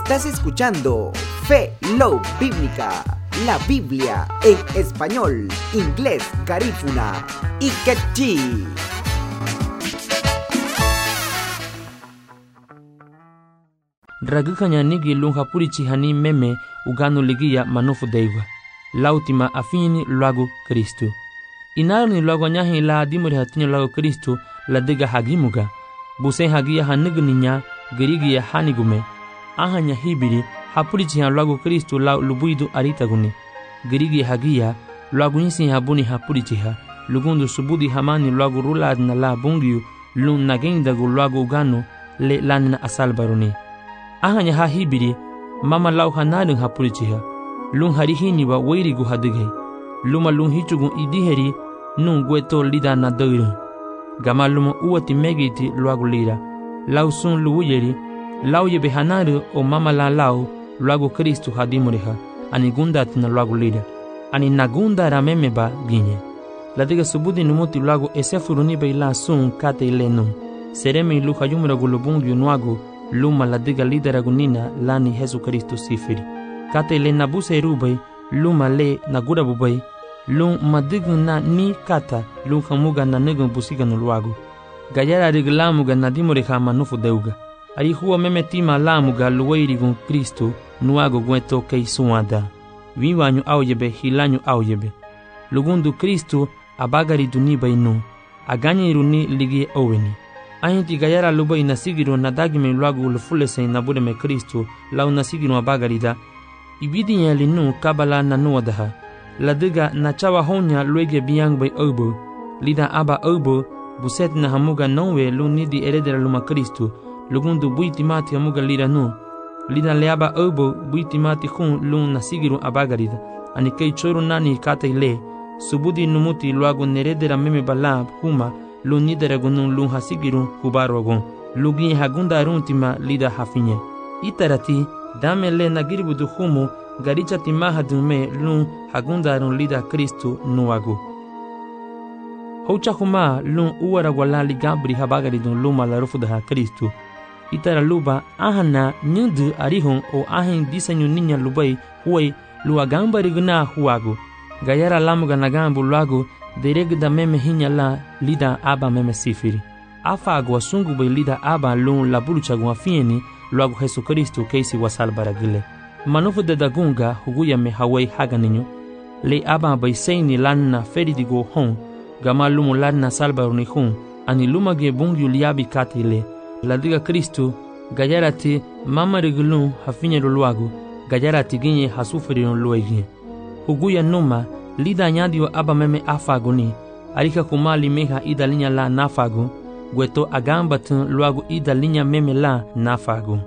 Estás escuchando Fe, Love Bíblica, la Biblia en español, inglés, garífuna y quechí. Ragukanya nigi lunga purichi hani meme ugano ligia manufu deiwa. Lautima afini luagu Kristu. Inarni luagu nyahi la dimuri hatinya luagu Kristu la diga hagimuga. Buse hagia hanigninya gerigia hanigume. Ahanya hibiri hapurichi han luagu Kristu la lubuidu aritaguni. Gerigia hagia luagu nisi habuni hapurichi ha. Lugundu subudi hamani luagu rulad na la bungiu lun nagendagu luagu ugano le lanina asalbaruni. Ahanya ha hibiri mama lau hanadung hapurichiha lung harihini wa wairigu hadige luma lung hichugu idiheri nung gueto lida na doiru gama luma uati megiti luagu lira lau sun luuyeri lau yebe hanaru o mama la lau luagu Kristu hadimuriha ani gundatina luagu lira ani nagunda ramemeba ginye ladiga subudi numuti luagu esefuruni beila sun kate ilenum seremi luha yumuragu lubungu nuagu luma la diga lidera gunina lani Jesu Kristo sifiri. Kate le nabuse rubai, luma le nagura bubai, lum madigun na ni kata, lum hamuga na negun busiga no luagu. Gayara riglamuga na dimoriha manufu deuga. Ari huwa memetima lamuga luwairigun Kristo nuago gueto kei suada. Viwanyu auyebe hilanyu auyebe. Lugundu Kristo abagari duniba inu. Aganye iruni ligie oweni. Ahinti gayara lubai nasigiro na dagime luagu lufulese na budeme Kristo lau nasigiro abagarida. Ibidi ya linu kabala na nuadaha. Ladiga na chawa honya luege biang bay obo. Lida aba obo buset na hamuga nonwe lu nidi eredera luma Kristo. Lugundu buiti mati hamuga lida nu. Lida leaba obo buiti mati hun lu nasigiro abagarida. Anikei choru nani kate le. Subudi numuti luagu neredera meme balab huma. Lu nidera gunun lu hasigiru hubarogon. Lugi hagunda runtima lida hafinye. Itarati dame le nagiribudu humu garicha timaha dume lu hagunda run lida Kristu nuagu. Houcha huma lu uwara wala ligabri habagari dun luma la rufudaha Kristu. Itara luba ahana nyudu arihon o ahen disenyu ninya lubai huwai lu agambari guna huagu. Gayara lamuga nagambu luagu deregda meme hinya la lida aba meme sifiri. Afa agwa sungu bay lida aba lun la bulucha gwa fieni luagu Jesu Kristu keisi wasal baragile. Manufu de dagunga huguya me hawai haganinyo. Le aba bay seini lanna feridigo hon. Gama lumu lanna salbaruni hun. Ani luma ge bungu liabi katile. La diga Kristu gayarati mama rigulun hafinye luagu. Gayarati ginye hasufiri luegi. Huguya numa lida nyadio aba meme afaguni. Arika kumali meha ida linya la nafagu. Gueto agambatun luagu ida linya meme la nafagu.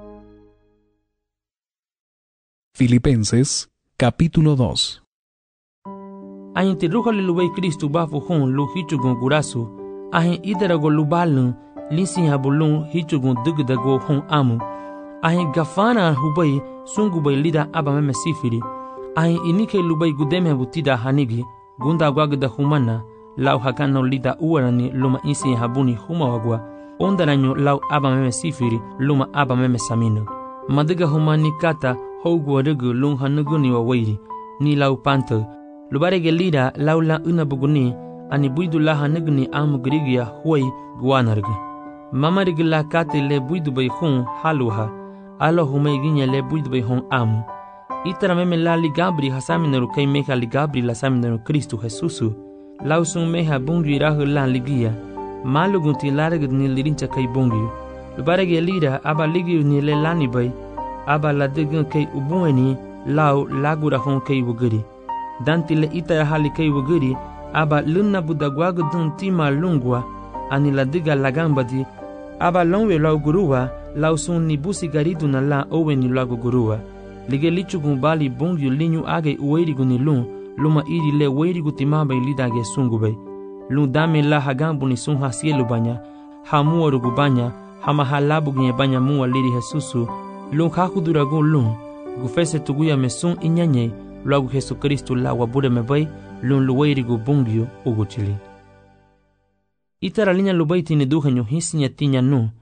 Filipenses, capítulo 2. Ahin tiruha liluwei Kristu bafu hun lu hichugun gurasu. Ahin idarago lubalun linsi habulun hichugun dugdago hun amu. Ahin gafana hubai sungubay lida aba meme sifiri. Ahin inike lubai gudeme butida hanigi gunda gwagda humana lau hakano lida uwarani luma insi habuni huma wagwa ondaranyo lau aba meme sifiri luma aba meme samino madiga humani kata hogwa rugu lung hanuguni wa wairi ni lau panto lubarege lida lau la unabuguni ani buidu la hanuguni amugrigia huai guanargi mama rigla kate le buidu bay hun haluha alo humay ginya le buidu bay hun amu. Itara meme la ligabri hasaminaru kay meha ligabri la saminaru Kristu Jesusu. Lausun meha bungi rahu la ligia. Malugunti laragad ni lirincha kay bungi. Lubarege lira aba ligi ni le lani bay. Aba la digun kay ubueni lau lagura hon kay wuguri. Danti le itara hali kay wuguri. Aba lunna budagwagudun tima lungwa. Ani la diga lagambadi. Aba longwe lau guruwa. Lausun ni busi garidu na la oweni lagu guruwa. Lige lichugun bali bungu linyu age uweirigu ni luma iri le weirigu timaba ilidage sungubay. Lun dame la hagambu ni sun hasielu banya, hamuwa rugu banya, hamahalabu gnye banya muwa liri Jesusu, lun hakuduragun gufese tuguya me sun inyanye, luagu Jesu Kristu la wabude mebay, lun luweirigu bungu uguchili. Itara linya lubaiti ni duhenyo hisinya tinya